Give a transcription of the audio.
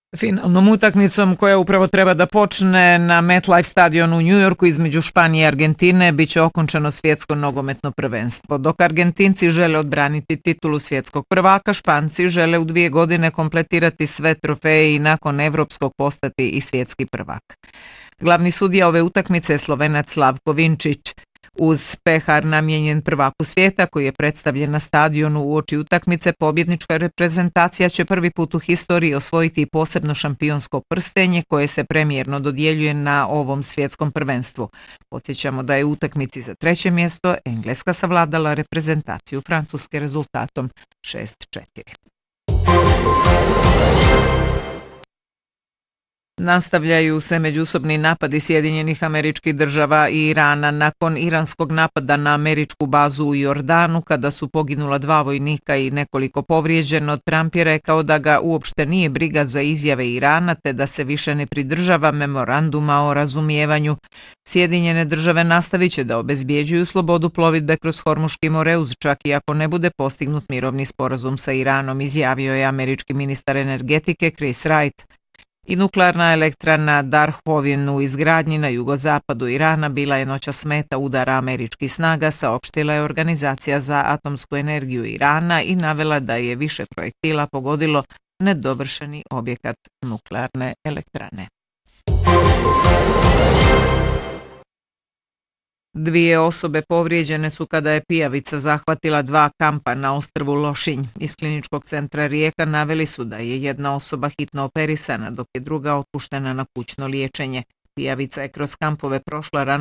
Finalnom utakmicom koja upravo treba da počne na MetLife stadionu u Njujorku između Španije i Argentine biće okončano svjetsko nogometno prvenstvo. Dok Argentinci žele odbraniti titulu svjetskog prvaka, Španci žele u 2 godine kompletirati sve trofeje i nakon evropskog postati i svjetski prvak. Glavni sudija ove utakmice je Slovenac Slavko Vinčić. Uz pehar namijenjen prvaku svijeta koji je predstavljen na stadionu uoči utakmice, pobjednička reprezentacija će prvi put u historiji osvojiti posebno šampionsko prstenje koje se premijerno dodjeljuje na ovom svjetskom prvenstvu. Podsjećamo da je u utakmici za 3. mjesto Engleska savladala reprezentaciju Francuske rezultatom 6:4. Nastavljaju se međusobni napadi Sjedinjenih Američkih Država i Irana nakon iranskog napada na američku bazu u Jordanu kada su poginula 2 vojnika i nekoliko povrijeđeno. Trump je rekao da ga uopšte nije briga za izjave Irana te da se više ne pridržava memoranduma o razumijevanju. Sjedinjene Države nastavit će da obezbjeđuju slobodu plovidbe kroz Hormuški moreuz čak i ako ne bude postignut mirovni sporazum sa Iranom, izjavio je američki ministar energetike Chris Wright. I nuklearna elektrana Darhovin u izgradnji na jugozapadu Irana bila je noćas meta udara američkih snaga, saopštila je Organizacija za atomsku energiju Irana i navela da je više projektila pogodilo nedovršeni objekat nuklearne elektrane. 2 osobe povrijeđene su kada je pijavica zahvatila 2 kampa na ostrvu Lošinj. Iz kliničkog centra Rijeka naveli su da je jedna osoba hitno operisana, dok je druga otpuštena na kućno liječenje. Pijavica je kroz kampove prošla rano